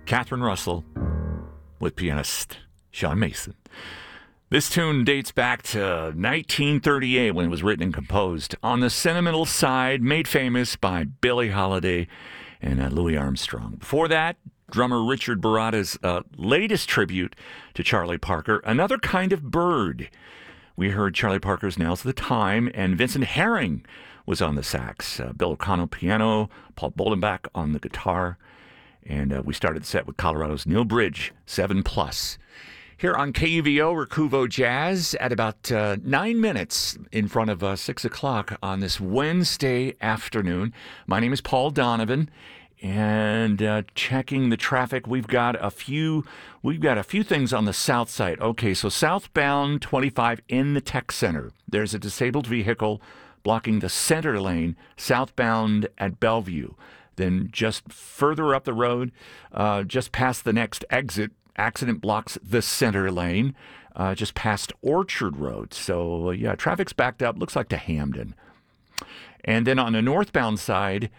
Catherine Russell with pianist Sean Mason. This tune dates back to 1938 when it was written and composed. On the sentimental side, made famous by Billie Holiday and Louis Armstrong. Before that, drummer Richard Baratta's latest tribute to Charlie Parker, Another Kind of Bird. We heard Charlie Parker's Now's the Time, and Vincent Herring was on the sax. Bill O'Connell piano, Paul Boldenbach on the guitar, and we started the set with Colorado's Neil Bridge, 7+. Here on KUVO, Recuvo Jazz at about 9 minutes in front of 6 o'clock on this Wednesday afternoon. My name is Paul Donovan, and checking the traffic, we've got a few things on the south side. Okay, so southbound 25 in the Tech Center. There's a disabled vehicle blocking the center lane southbound at Bellevue. Then just further up the road, just past the next exit, accident blocks the center lane, just past Orchard Road. So, yeah, traffic's backed up, looks like to Hamden. And then on the northbound side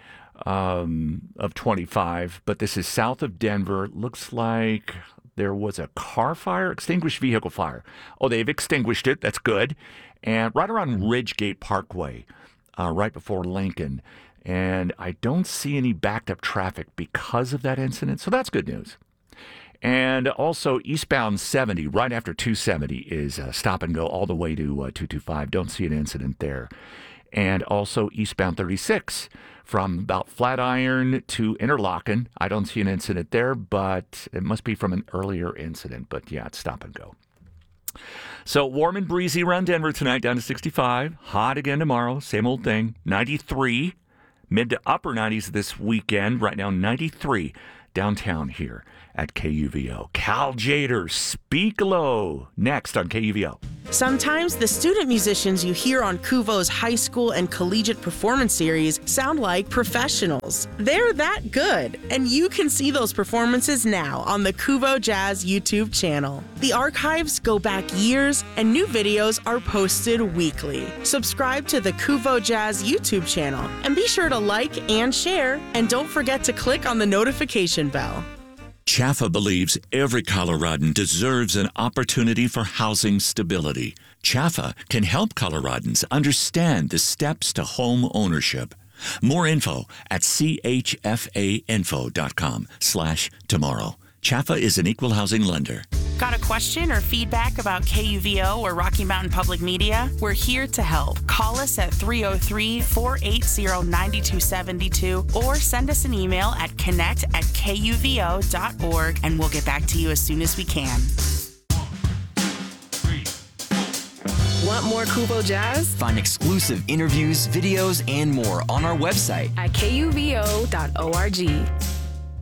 of 25, but this is south of Denver, looks like there was a car fire, extinguished vehicle fire. Oh, they've extinguished it. That's good. And right around Ridgegate Parkway, right before Lincoln. And I don't see any backed up traffic because of that incident, so that's good news. And also eastbound 70, right after 270, is stop and go all the way to 225. Don't see an incident there. And also eastbound 36, from about Flatiron to Interlochen. I don't see an incident there, but it must be from an earlier incident. But yeah, it's stop and go. So warm and breezy around Denver tonight, down to 65. Hot again tomorrow, same old thing. 93, mid to upper 90s this weekend. Right now, 93 downtown here at KUVO. Cal Jader, Speak Low, next on KUVO. Sometimes the student musicians you hear on KUVO's high school and collegiate performance series sound like professionals. They're that good, and you can see those performances now on the KUVO Jazz YouTube channel. The archives go back years, and new videos are posted weekly. Subscribe to the KUVO Jazz YouTube channel, and be sure to like and share, and don't forget to click on the notification bell. CHAFA believes every Coloradan deserves an opportunity for housing stability. CHAFA can help Coloradans understand the steps to home ownership. More info at chfainfo.com/tomorrow. CHAFA is an equal housing lender. Got a question or feedback about KUVO or Rocky Mountain Public Media? We're here to help. Call us at 303-480-9272 or send us an email at connect@kuvo.org, and we'll get back to you as soon as we can. Want more KUVO Jazz? Find exclusive interviews, videos, and more on our website at kuvo.org.